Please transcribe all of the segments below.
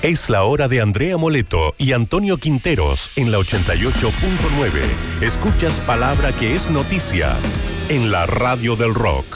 Es la hora de Andrea Moleto y Antonio Quinteros en la 88.9. Escuchas palabra que es noticia en la radio del rock.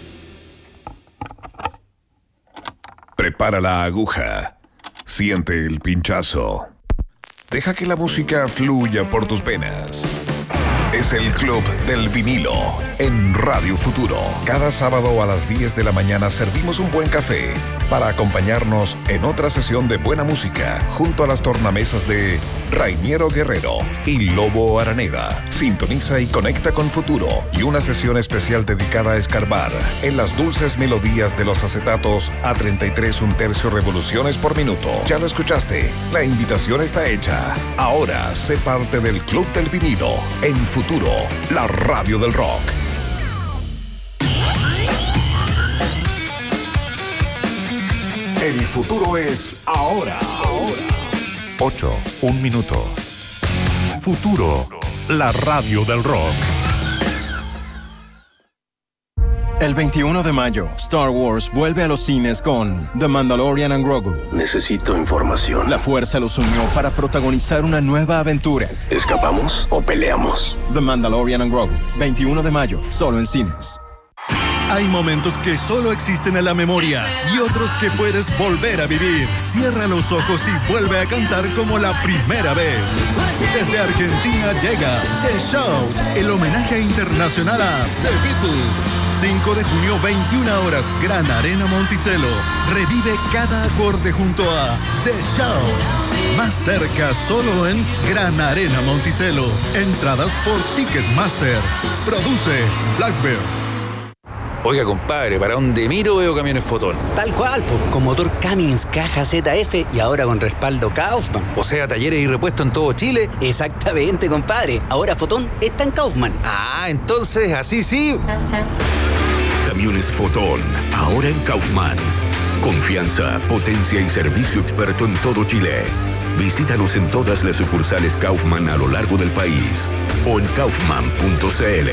Prepara la aguja. Siente el pinchazo. Deja que la música fluya por tus venas. Es el Club del Vinilo en Radio Futuro. Cada sábado a las 10 de la mañana servimos un buen café para acompañarnos en otra sesión de buena música junto a las tornamesas de Rainiero Guerrero y Lobo Araneda. Sintoniza y conecta con Futuro y una sesión especial dedicada a escarbar en las dulces melodías de los acetatos a 33 1/3 revoluciones por minuto. Ya lo escuchaste, la invitación está hecha. Ahora sé parte del Club del Vinilo en Futuro, la radio del rock. El futuro es ahora. 8, 1 minuto. Futuro, la radio del rock. El 21 de mayo, Star Wars vuelve a los cines con The Mandalorian and Grogu. Necesito información. La Fuerza los unió para protagonizar una nueva aventura. ¿Escapamos o peleamos? The Mandalorian and Grogu, 21 de mayo, solo en cines. Hay momentos que solo existen en la memoria y otros que puedes volver a vivir. Cierra los ojos y vuelve a cantar como la primera vez. Desde Argentina llega The Shout, el homenaje internacional a The Beatles. 5 de junio, 21 horas, Gran Arena Monticello. Revive cada acorde junto a The Shout. Más cerca, solo en Gran Arena Monticello. Entradas por Ticketmaster. Produce Blackbird. Oiga, compadre, para donde miro veo camiones Fotón. Tal cual, con motor Cummins caja ZF y ahora con respaldo Kaufman. O sea, talleres y repuestos en todo Chile. Exactamente, compadre. Ahora Fotón está en Kaufman. Ah, entonces, así sí. Camiones Fotón, ahora en Kaufman. Confianza, potencia y servicio experto en todo Chile. Visítanos en todas las sucursales Kaufman a lo largo del país o en kaufman.cl.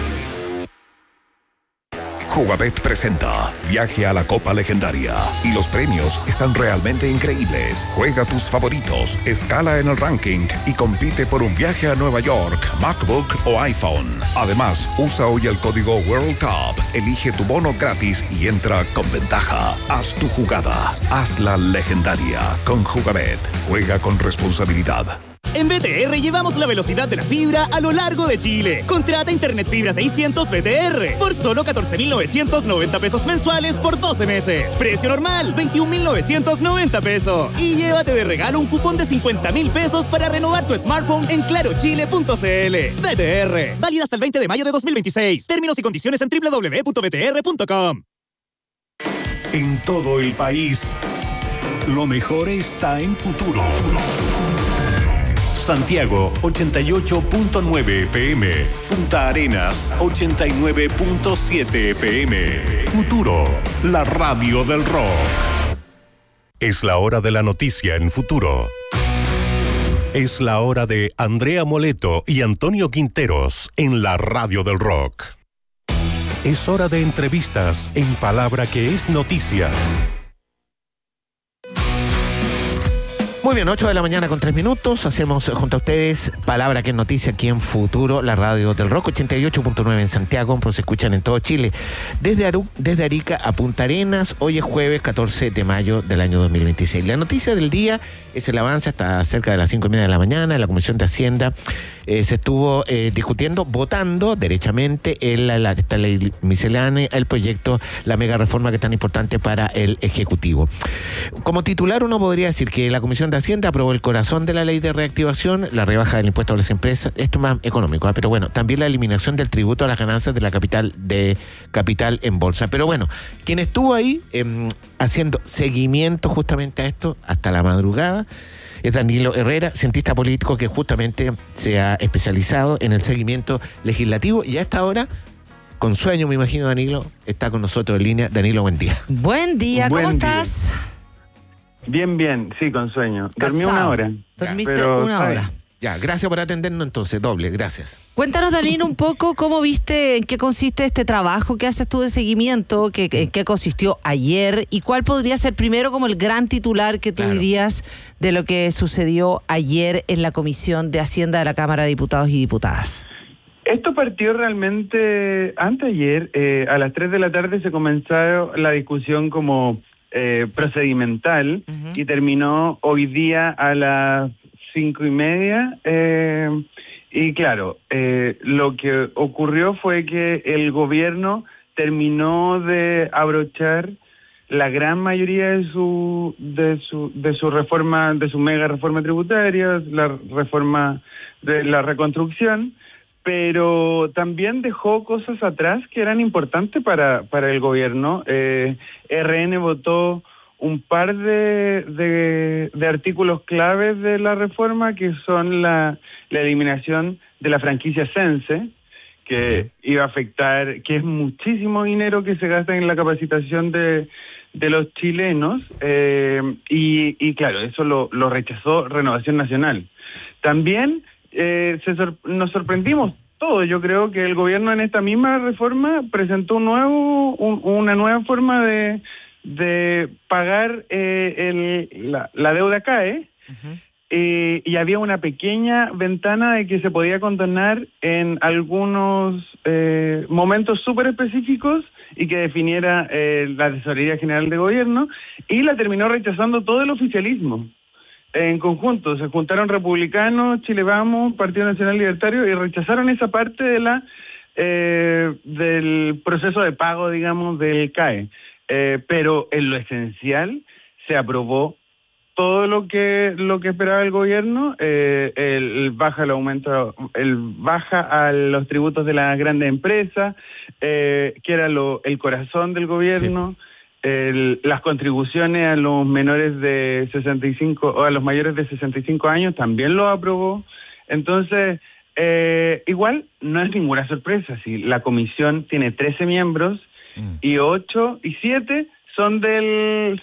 Jugabet presenta Viaje a la Copa Legendaria y los premios están realmente increíbles. Juega tus favoritos, escala en el ranking y compite por un viaje a Nueva York, MacBook o iPhone. Además, usa hoy el código World Cup, elige tu bono gratis y entra con ventaja. Haz tu jugada, hazla legendaria con Jugabet. Juega con responsabilidad. En BTR llevamos la velocidad de la fibra a lo largo de Chile. Contrata Internet Fibra 600 BTR por solo 14,990 pesos mensuales por 12 meses. Precio normal, 21,990 pesos. Y llévate de regalo un cupón de 50,000 pesos para renovar tu smartphone en clarochile.cl. BTR, válido hasta el 20 de mayo de 2026. Términos y condiciones en www.btr.com. En todo el país, lo mejor está en Futuro. Santiago 88.9 FM, Punta Arenas 89.7 FM. Futuro, la radio del rock. Es la hora de la noticia en Futuro. Es la hora de Andrea Moleto y Antonio Quinteros en la radio del rock. Es hora de entrevistas en palabra que es noticia. Muy bien, 8 de la mañana con 3 minutos. Hacemos junto a ustedes palabra que es noticia aquí en Futuro, la radio del rock, 88.9 en Santiago, pero se escuchan en todo Chile. Desde Arica a Punta Arenas, hoy es jueves 14 de mayo del año 2026. La noticia del día es el avance hasta cerca de las 5:30 de la mañana. En la Comisión de Hacienda se estuvo discutiendo, votando derechamente esta ley miscelánea, el proyecto, la mega reforma que es tan importante para el Ejecutivo. Como titular uno podría decir que la Comisión de Hacienda aprobó el corazón de la ley de reactivación, la rebaja del impuesto a las empresas, esto es más económico, pero bueno, también la eliminación del tributo a las ganancias de la capital en bolsa. Pero bueno, quien estuvo ahí haciendo seguimiento justamente a esto hasta la madrugada es Danilo Herrera, cientista político que justamente se ha especializado en el seguimiento legislativo y a esta hora, con sueño me imagino, Danilo, está con nosotros en línea. Danilo, buen día. Buen día, ¿cómo estás? Bien, sí, con sueño. Dormí Casado. 1 hora. Dormiste una hora. Ya, gracias por atendernos entonces, doble, gracias. Cuéntanos, Dalín, un poco cómo viste, en qué consiste este trabajo que haces tú de seguimiento, en qué consistió ayer y cuál podría ser primero como el gran titular que tú dirías de lo que sucedió ayer en la Comisión de Hacienda de la Cámara de Diputados y Diputadas. Esto partió realmente anteayer, a las 3 de la tarde se comenzó la discusión como procedimental y terminó hoy día a las 5:30, y claro, lo que ocurrió fue que el gobierno terminó de abrochar la gran mayoría de su reforma, de su mega reforma tributaria, la reforma de la reconstrucción, pero también dejó cosas atrás que eran importantes para el gobierno. RN votó un par de artículos claves de la reforma, que son la eliminación de la franquicia Sense, que iba a afectar, que es muchísimo dinero que se gasta en la capacitación de los chilenos, y claro, eso lo rechazó Renovación Nacional. También nos sorprendimos todos. Yo creo que el gobierno en esta misma reforma presentó una nueva forma de pagar la deuda CAE, y había una pequeña ventana de que se podía condonar en algunos momentos súper específicos y que definiera la Tesorería General de Gobierno, y la terminó rechazando todo el oficialismo. En conjunto, se juntaron republicanos, Chile Vamos, Partido Nacional Libertario, y rechazaron esa parte de del proceso de pago, digamos, del CAE. Pero en lo esencial se aprobó todo lo que esperaba el gobierno, baja a los tributos de las grandes empresas, que era el corazón del gobierno. Sí. Las contribuciones a los menores de 65 o a los mayores de 65 años también lo aprobó. Entonces, igual no es ninguna sorpresa si la comisión tiene 13 miembros y 8 y 7 son del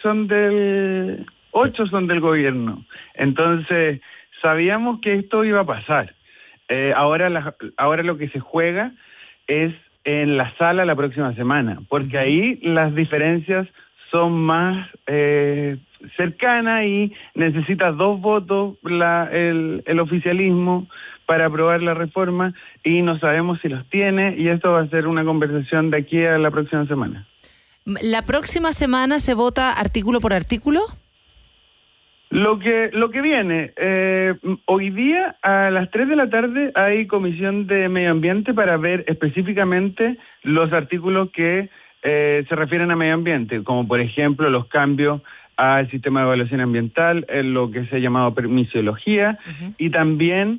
8 son del gobierno. Entonces, sabíamos que esto iba a pasar. Ahora lo que se juega es en la sala la próxima semana, porque ahí las diferencias son más cercanas y necesita 2 votos el oficialismo para aprobar la reforma, y no sabemos si los tiene, y esto va a ser una conversación de aquí a la próxima semana. ¿La próxima semana se vota artículo por artículo? Lo que viene, hoy día a las 3 de la tarde hay comisión de medio ambiente para ver específicamente los artículos que se refieren a medio ambiente, como por ejemplo los cambios al sistema de evaluación ambiental, en lo que se ha llamado permisología, y también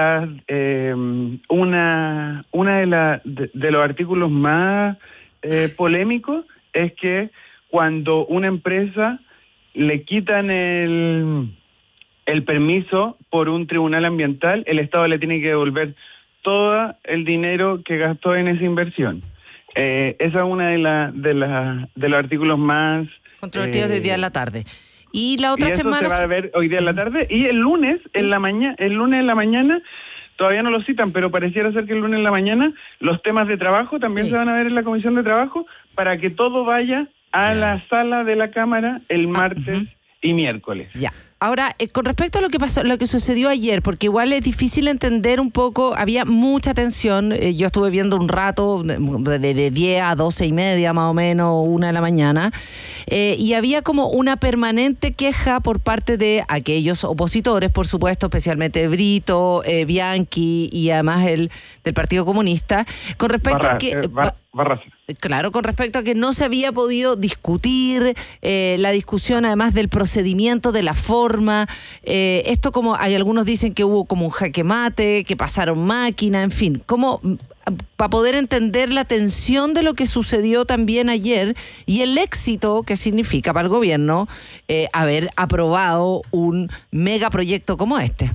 una de los artículos más polémicos es que cuando una empresa le quitan el permiso por un tribunal ambiental, el Estado le tiene que devolver todo el dinero que gastó en esa inversión. Esa es una de los artículos más controvertidos de hoy día en la tarde. Y la otra semana se va a ver hoy día en la tarde, y el lunes en la mañana, todavía no lo citan, pero pareciera ser que el lunes en la mañana los temas de trabajo también se van a ver en la Comisión de Trabajo, para que todo vaya a la sala de la Cámara el martes y miércoles. Ya. Ahora, con respecto a lo que sucedió ayer, porque igual es difícil entender un poco, había mucha tensión, yo estuve viendo un rato, de 10 a 12:30 más o menos, 1 de la mañana, y había como una permanente queja por parte de aquellos opositores, por supuesto, especialmente Brito, Bianchi y además el del Partido Comunista, con respecto a que... Claro, con respecto a que no se había podido discutir la discusión, además del procedimiento, de la forma. Esto, como hay algunos dicen que hubo como un jaque mate, que pasaron máquina, en fin, como para poder entender la tensión de lo que sucedió también ayer y el éxito que significa para el gobierno haber aprobado un megaproyecto como este.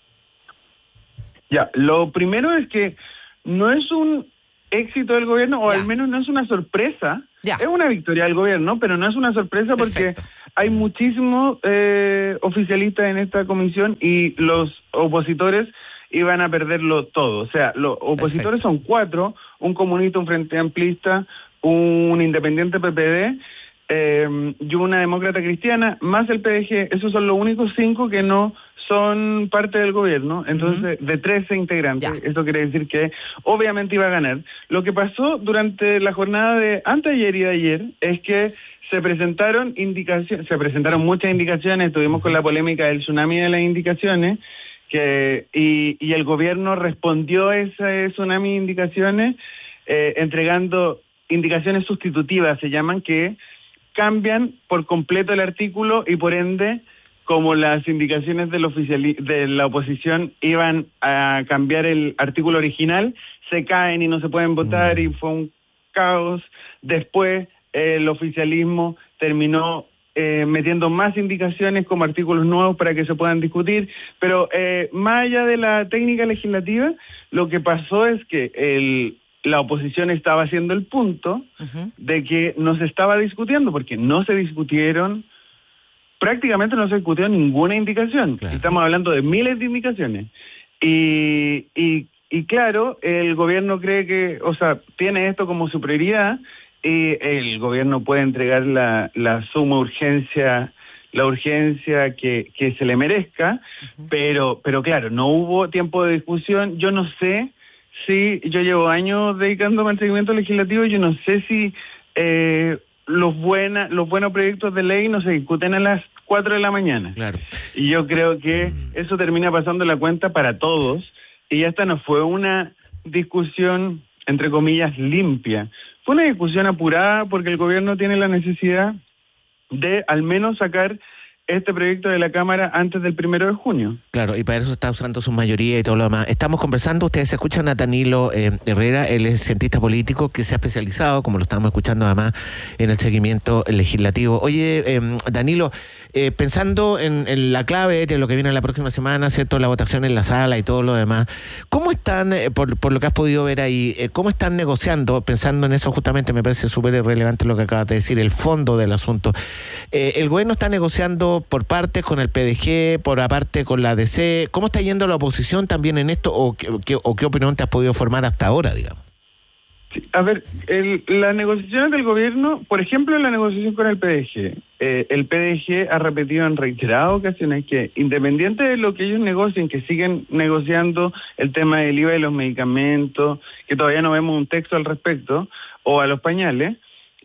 Ya, lo primero es que no es un éxito del gobierno, o al menos no es una sorpresa. Es una victoria del gobierno, pero no es una sorpresa. Perfecto. Porque hay muchísimos oficialistas en esta comisión y los opositores iban a perderlo todo. O sea, los opositores son 4, un comunista, un frente amplista, un independiente PPD y una demócrata cristiana, más el PDG. Esos son los únicos 5 que no son parte del gobierno. Entonces, de 13 integrantes, esto quiere decir que obviamente iba a ganar. Lo que pasó durante la jornada de anteayer y de ayer es que se presentaron muchas indicaciones. Estuvimos con la polémica del tsunami de las indicaciones, y el gobierno respondió a ese tsunami de indicaciones entregando indicaciones sustitutivas, se llaman, que cambian por completo el artículo y por ende, como las indicaciones de la oposición iban a cambiar el artículo original, se caen y no se pueden votar y fue un caos. Después el oficialismo terminó metiendo más indicaciones como artículos nuevos para que se puedan discutir, pero más allá de la técnica legislativa, lo que pasó es que la oposición estaba haciendo el punto de que no se estaba discutiendo, porque prácticamente no se discutió ninguna indicación. Claro. Estamos hablando de miles de indicaciones. Y claro, el gobierno cree que, tiene esto como su prioridad, y el gobierno puede entregar la suma urgencia, la urgencia que se le merezca, pero claro, no hubo tiempo de discusión. Yo no sé si, yo llevo años dedicándome al seguimiento legislativo, yo no sé si los buenos proyectos de ley no se discuten a las 4 de la mañana. Claro. Y yo creo que eso termina pasando la cuenta para todos, y esta no fue una discusión, entre comillas, limpia. Fue una discusión apurada porque el gobierno tiene la necesidad de al menos sacar este proyecto de la Cámara antes del 1 de junio. Claro, y para eso está usando su mayoría y todo lo demás. Estamos conversando, ustedes escuchan a Danilo Herrera, él es cientista político que se ha especializado, como lo estamos escuchando además, en el seguimiento legislativo. Oye, Danilo, pensando en la clave de lo que viene la próxima semana, ¿cierto? La votación en la sala y todo lo demás, ¿cómo están, por lo que has podido ver ahí, cómo están negociando? Pensando en eso justamente me parece súper relevante lo que acabas de decir, el fondo del asunto. El gobierno está negociando por partes con el PDG, por aparte con la DC. ¿Cómo está yendo la oposición también en esto o qué opinión te has podido formar hasta ahora, digamos? Sí, a ver, las negociaciones del gobierno, por ejemplo, la negociación con el PDG ha repetido en reiteradas ocasiones que independiente de lo que ellos negocien, que siguen negociando el tema del IVA de los medicamentos, que todavía no vemos un texto al respecto, o a los pañales,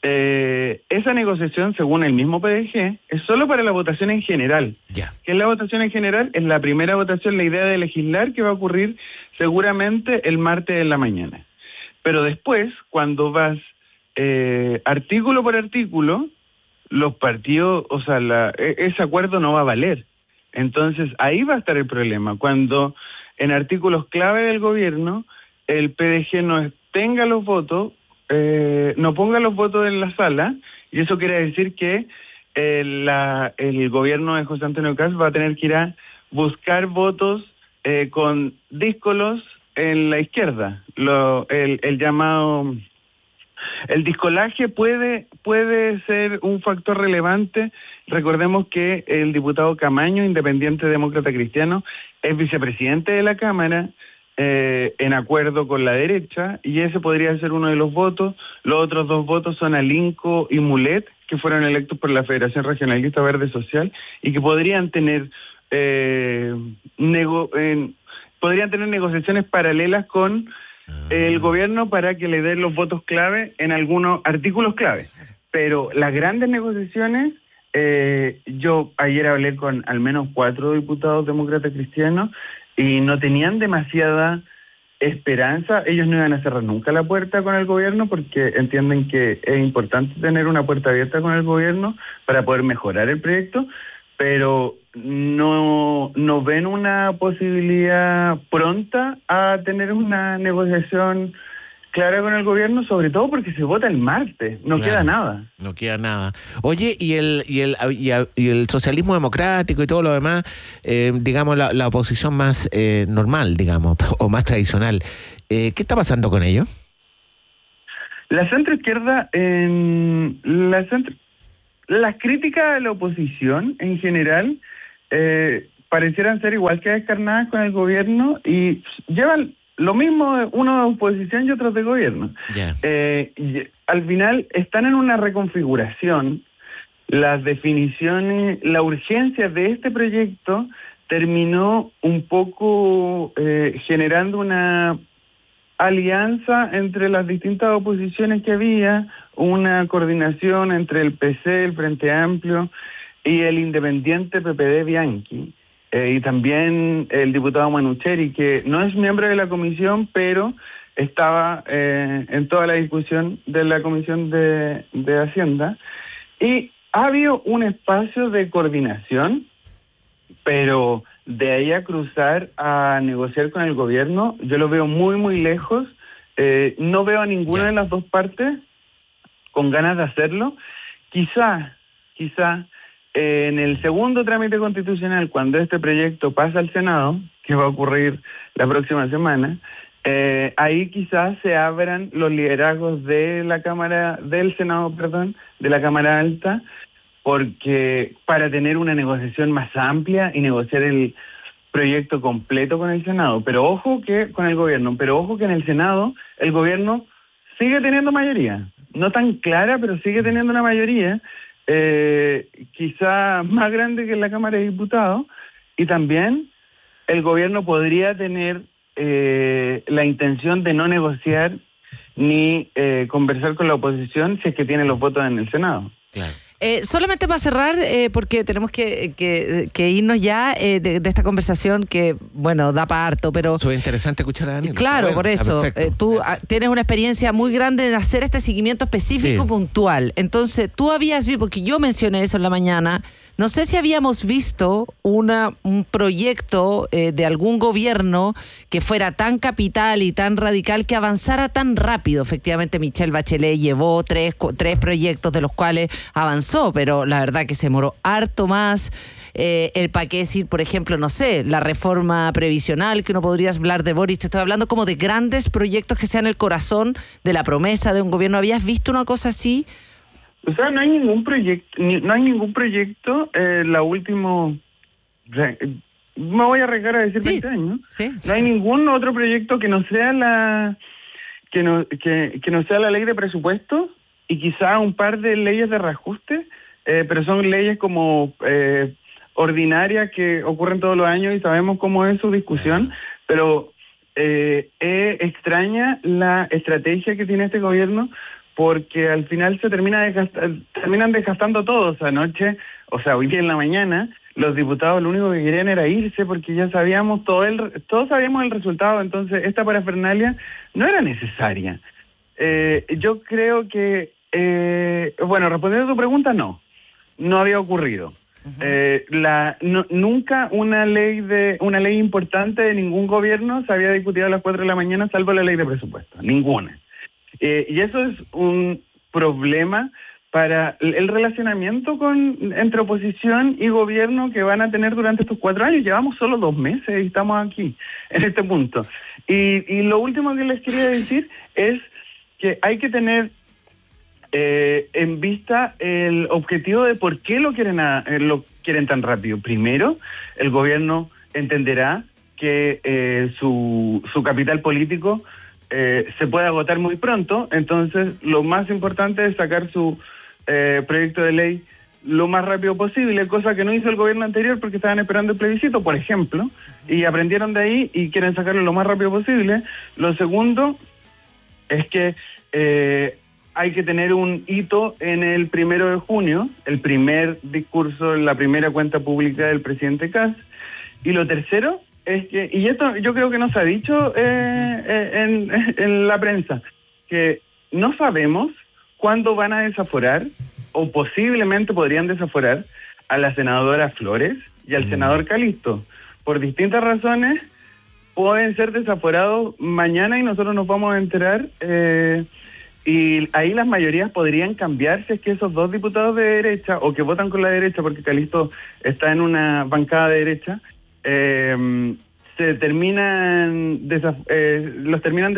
esa negociación, según el mismo PDG, es solo para la votación en general. ¿Qué es la votación en general? Es la primera votación, la idea de legislar, que va a ocurrir seguramente el martes en la mañana. Pero después, cuando vas artículo por artículo, los partidos, ese acuerdo no va a valer. Entonces, ahí va a estar el problema. Cuando en artículos clave del gobierno, el PDG no tenga los votos, no ponga los votos en la sala, y eso quiere decir que el gobierno de José Antonio Kast va a tener que ir a buscar votos con díscolos en la izquierda. El llamado... El discolaje puede ser un factor relevante. Recordemos que el diputado Camaño, independiente demócrata cristiano, es vicepresidente de la Cámara, en acuerdo con la derecha, y ese podría ser uno de los votos. Los otros 2 votos son Alinco y Mulet, que fueron electos por la Federación Regionalista Verde Social, y que podrían tener negociaciones paralelas con el gobierno para que le den los votos clave en algunos artículos clave. Pero las grandes negociaciones, yo ayer hablé con al menos 4 diputados demócratas cristianos, y no tenían demasiada esperanza. Ellos no iban a cerrar nunca la puerta con el gobierno porque entienden que es importante tener una puerta abierta con el gobierno para poder mejorar el proyecto, pero no ven una posibilidad pronta a tener una negociación clara con el gobierno, sobre todo porque se vota el martes, queda nada. No queda nada. Oye, y el socialismo democrático y todo lo demás, digamos la oposición más normal, digamos, o más tradicional, ¿qué está pasando con ello? La centroizquierda, las críticas de la oposición en general parecieran ser igual que descarnadas con el gobierno y llevan lo mismo, uno de oposición y otros de gobierno. Al final están en una reconfiguración. Las definiciones, la urgencia de este proyecto terminó un poco generando una alianza entre las distintas oposiciones que había, una coordinación entre el PC, el Frente Amplio y el independiente PPD Bianchi, y también el diputado Manucheri, que no es miembro de la comisión, pero estaba en toda la discusión de la Comisión de Hacienda, y ha habido un espacio de coordinación, pero de ahí a cruzar a negociar con el gobierno, yo lo veo muy, muy lejos. No veo a ninguna de las dos partes con ganas de hacerlo. Quizá, en el segundo trámite constitucional, cuando este proyecto pasa al Senado, que va a ocurrir la próxima semana, ahí quizás se abran los liderazgos de la Cámara, del Senado, perdón, de la Cámara Alta, porque para tener una negociación más amplia y negociar el proyecto completo con el Senado, pero ojo que con el gobierno, pero ojo que en el Senado el gobierno sigue teniendo mayoría, no tan clara, pero sigue teniendo una mayoría, quizá más grande que en la Cámara de Diputados, y también el gobierno podría tener la intención de no negociar ni conversar con la oposición si es que tiene los votos en el Senado. Claro. Solamente para cerrar, porque tenemos que irnos ya de esta conversación que, bueno, da para harto, pero... Eso es interesante escuchar a Daniel. Claro, bueno, por eso. Tú tienes una experiencia muy grande en hacer este seguimiento específico, puntual. Entonces, tú habías visto, porque yo mencioné eso en la mañana, no sé si habíamos visto un proyecto de algún gobierno que fuera tan capital y tan radical, que avanzara tan rápido. Efectivamente, Michelle Bachelet llevó tres proyectos de los cuales avanzó, pero la verdad que se demoró harto más. El paquete, por ejemplo, no sé, la reforma previsional, que uno podría hablar de Boris. Te estoy hablando como de grandes proyectos que sean el corazón de la promesa de un gobierno. ¿Habías visto una cosa así? O sea, no hay ningún proyecto, la última, me voy a arriesgar a decir 20 años, no hay ningún otro proyecto que no sea que no sea la ley de presupuesto y quizá un par de leyes de reajuste, pero son leyes como ordinarias que ocurren todos los años y sabemos cómo es su discusión, pero extraña la estrategia que tiene este gobierno, porque al final se terminan desgastando todos. Anoche, o sea, hoy día en la mañana, los diputados lo único que querían era irse porque ya sabíamos todos sabíamos el resultado, entonces esta parafernalia no era necesaria. Yo creo que, bueno, respondiendo a tu pregunta, no había ocurrido. Nunca una ley importante de ningún gobierno se había discutido a las 4 de la mañana, salvo la ley de presupuesto, ninguna. Y eso es un problema para el relacionamiento entre oposición y gobierno que van a tener durante estos 4 años. Llevamos solo 2 meses y estamos aquí, en este punto. Y lo último que les quería decir es que hay que tener en vista el objetivo de por qué lo quieren tan rápido. Primero, el gobierno entenderá que su capital político se puede agotar muy pronto, entonces lo más importante es sacar su proyecto de ley lo más rápido posible, cosa que no hizo el gobierno anterior porque estaban esperando el plebiscito, por ejemplo, y aprendieron de ahí y quieren sacarlo lo más rápido posible. Lo segundo es que hay que tener un hito en el 1 de junio, el primer discurso, la primera cuenta pública del presidente Kast, y lo tercero es que, y esto yo creo que no se ha dicho en la prensa, que no sabemos cuándo van a desaforar, o posiblemente podrían desaforar, a la senadora Flores y al senador Calisto. Por distintas razones, pueden ser desaforados mañana y nosotros nos vamos a enterar, y ahí las mayorías podrían cambiar si es que esos 2 diputados de derecha, o que votan con la derecha, porque Calisto está en una bancada de derecha, los terminan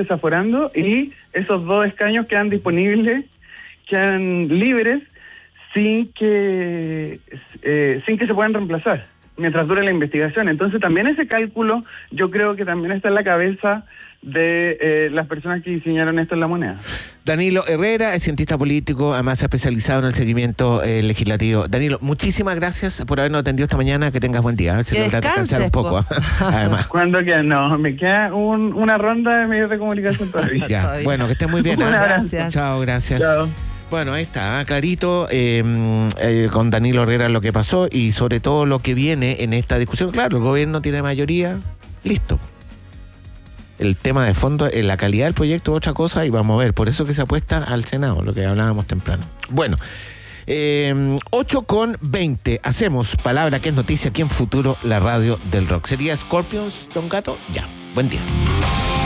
desaforando, y esos 2 escaños quedan disponibles, quedan libres, sin que se puedan reemplazar mientras dure la investigación. Entonces también ese cálculo yo creo que también está en la cabeza de las personas que diseñaron esto en la moneda. Danilo Herrera es cientista político, además se ha especializado en el seguimiento legislativo. Danilo, muchísimas gracias por habernos atendido esta mañana, que tengas buen día, a ver si logras descansar un poco. Además. ¿Cuándo queda? No, me queda una ronda de medios de comunicación todavía. Ya, bueno, que estés muy bien. Gracias. Chao, gracias. Chao. Bueno, ahí está, clarito, con Danilo Herrera lo que pasó y sobre todo lo que viene en esta discusión. Claro, el gobierno tiene mayoría, listo. El tema de fondo, la calidad del proyecto es otra cosa y vamos a ver, por eso que se apuesta al Senado, lo que hablábamos temprano. Bueno, 8:20, hacemos Palabra que es noticia aquí en Futuro, la radio del rock. ¿Sería Scorpions, Don Gato? Ya, buen día.